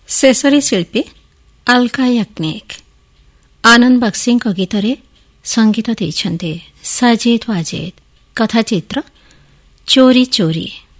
ଶେଷରେ ଶିଳ୍ପୀ ଆଲକା ୟାଗ୍ନିକ୍ ଆନନ୍ଦ ବକ୍ସିଙ୍କ ଗୀତରେ ସଙ୍ଗୀତ ଦେଇଛନ୍ତି ସାଜିଦ୍ ୱାଜିଦ୍। କଥାଚିତ୍ର ଚୋରି ଚୋରି।